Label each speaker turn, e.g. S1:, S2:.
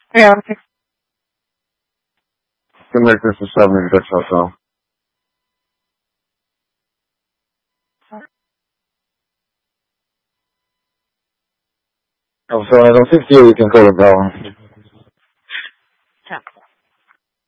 S1: Yeah.
S2: Can make this a 76 hotel. Oh, so I don't think you can call it that one.